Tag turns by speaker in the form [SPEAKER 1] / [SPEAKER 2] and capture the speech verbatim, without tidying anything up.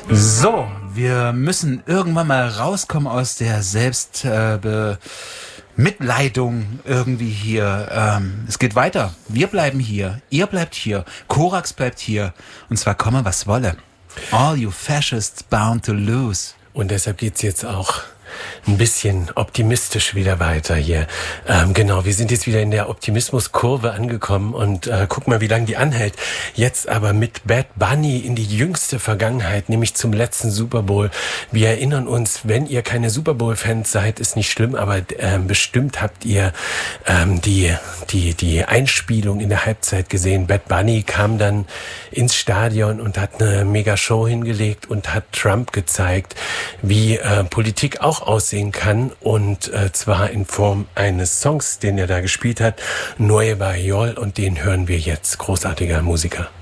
[SPEAKER 1] So, wir müssen irgendwann mal rauskommen aus der Selbstmitleidung äh, irgendwie hier. Ähm, es geht weiter. Wir bleiben hier. Ihr bleibt hier. Korax bleibt hier. Und zwar komme, was wolle. All you fascists bound to lose.
[SPEAKER 2] Und deshalb geht's jetzt auch ein bisschen optimistisch wieder weiter hier. Ähm, genau, wir sind jetzt wieder in der Optimismuskurve angekommen und äh, guck mal, wie lange die anhält. Jetzt aber mit Bad Bunny in die jüngste Vergangenheit, nämlich zum letzten Super Bowl. Wir erinnern uns, wenn ihr keine Super Bowl-Fans seid, ist nicht schlimm, aber ähm, bestimmt habt ihr ähm, die, die, die Einspielung in der Halbzeit gesehen. Bad Bunny kam dann ins Stadion und hat eine mega Show hingelegt und hat Trump gezeigt, wie äh, Politik auch aussehen kann, und äh, zwar in Form eines Songs, den er da gespielt hat, Nueva York, und den hören wir jetzt. Großartiger Musiker.